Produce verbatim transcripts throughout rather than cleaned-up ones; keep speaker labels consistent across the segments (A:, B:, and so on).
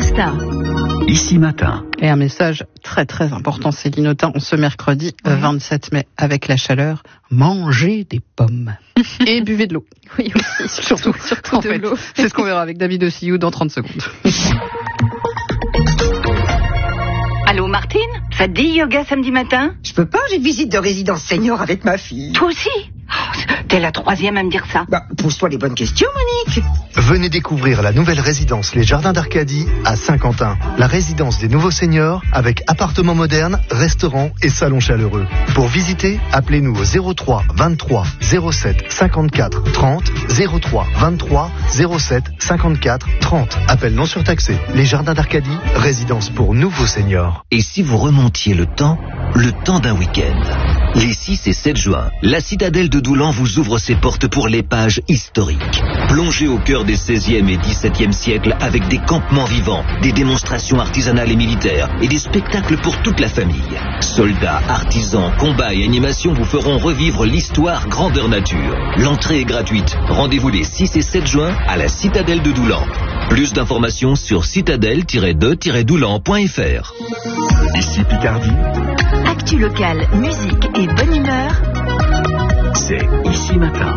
A: Costa.
B: Ici matin.
C: Et un message très très important, Céline Autain, ce mercredi oui. vingt-sept mai, avec la chaleur, mangez des pommes. Et buvez de l'eau.
A: Oui, aussi, surtout, surtout
C: en
A: de
C: fait,
A: l'eau.
C: C'est ce qu'on verra avec David Ossillou dans trente secondes.
D: Allô Martine, ça te dit yoga samedi matin?
E: Je peux pas, j'ai une visite de résidence senior avec ma fille.
D: Toi aussi? Oh, t'es la troisième à me dire ça.
E: Bah, pose-toi les bonnes questions, Monique.
F: Venez découvrir la nouvelle résidence Les Jardins d'Arcadie à Saint-Quentin. La résidence des nouveaux seniors avec appartements modernes, restaurants et salons chaleureux. Pour visiter, appelez-nous au zéro trois vingt-trois zéro sept cinquante-quatre trente, zéro trois vingt-trois zéro sept cinquante-quatre trente. Appel non surtaxé. Les Jardins d'Arcadie, résidence pour nouveaux seniors.
G: Et si vous remontiez le temps, le temps d'un week-end? Les six et sept juin, la citadelle de Doulan vous ouvre ses portes pour l'épage historique. Plongez au cœur des seizième et dix-septième siècles avec des campements vivants, des démonstrations artisanales et militaires et des spectacles pour toute la famille. Soldats, artisans, combats et animations vous feront revivre l'histoire grandeur nature. L'entrée est gratuite. Rendez-vous les six et sept juin à la citadelle de Doulan. Plus d'informations sur citadelle tiret de tiret doulan point f r.
B: Ici Picardie.
A: Actu locale, musique et bonne humeur.
B: C'est Ici matin.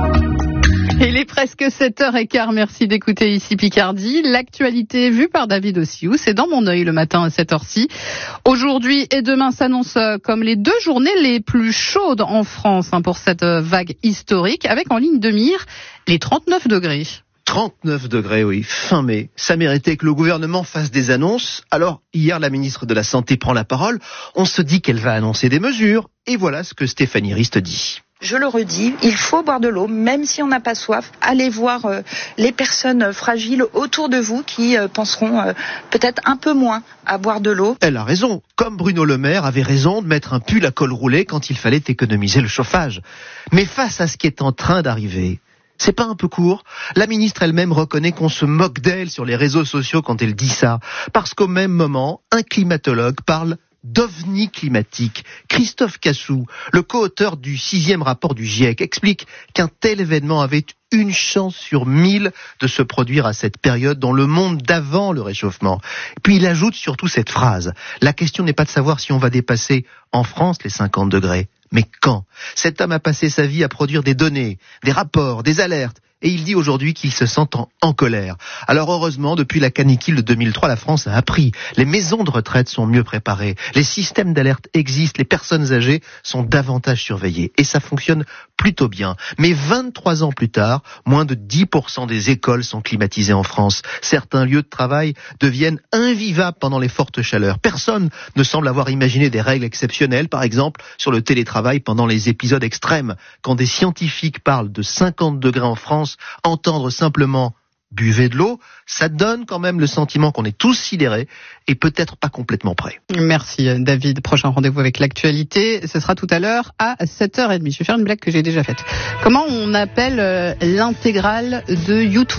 C: Il est presque sept heures quinze, merci d'écouter Ici Picardie. L'actualité vue par David Ossillou, c'est dans mon œil le matin à cette heure-ci. Aujourd'hui et demain s'annoncent comme les deux journées les plus chaudes en France hein, pour cette vague historique, avec en ligne de mire les trente-neuf degrés.
H: trente-neuf degrés, oui, fin mai. Ça méritait que le gouvernement fasse des annonces. Alors, hier, la ministre de la Santé prend la parole. On se dit qu'elle va annoncer des mesures. Et voilà ce que Stéphanie Rist dit.
I: Je le redis, il faut boire de l'eau, même si on n'a pas soif. Allez voir euh, les personnes fragiles autour de vous qui euh, penseront euh, peut-être un peu moins à boire de l'eau.
H: Elle a raison. Comme Bruno Le Maire avait raison de mettre un pull à col roulé quand il fallait économiser le chauffage. Mais face à ce qui est en train d'arriver, c'est pas un peu court? La ministre elle-même reconnaît qu'on se moque d'elle sur les réseaux sociaux quand elle dit ça. Parce qu'au même moment, un climatologue parle d'ovni climatique. Christophe Cassou, le co-auteur du sixième rapport du GIEC, explique qu'un tel événement avait une chance sur mille de se produire à cette période dans le monde d'avant le réchauffement. Puis il ajoute surtout cette phrase. La question n'est pas de savoir si on va dépasser en France les cinquante degrés. Mais quand? Cet homme a passé sa vie à produire des données, des rapports, des alertes. Et il dit aujourd'hui qu'il se sent en, en colère. Alors heureusement, depuis la canicule de deux mille trois, la France a appris. Les maisons de retraite sont mieux préparées. Les systèmes d'alerte existent. Les personnes âgées sont davantage surveillées. Et ça fonctionne plutôt bien. Mais vingt-trois ans plus tard, moins de dix pour cent des écoles sont climatisées en France. Certains lieux de travail deviennent invivables pendant les fortes chaleurs. Personne ne semble avoir imaginé des règles exceptionnelles, par exemple, sur le télétravail pendant les épisodes extrêmes. Quand des scientifiques parlent de cinquante degrés en France, entendre simplement « buvez de l'eau », ça donne quand même le sentiment qu'on est tous sidérés et peut-être pas complètement prêts.
C: Merci David. Prochain rendez-vous avec l'actualité, ce sera tout à l'heure à sept heures trente. Je vais faire une blague que j'ai déjà faite. Comment on appelle euh, l'intégrale de YouTube?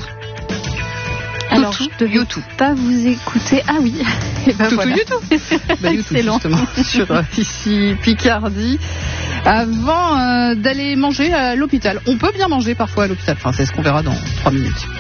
A: Alors,
C: YouTube,
A: je ne devais
C: YouTube.
A: pas vous écouter. Ah oui. Et ben
C: Tout
A: voilà.
C: YouTube. Bah, YouTube,
A: excellent.
C: justement, sur euh, Ici Picardie. Avant euh, d'aller manger à l'hôpital. On peut bien manger parfois à l'hôpital. Enfin, c'est ce qu'on verra dans trois minutes.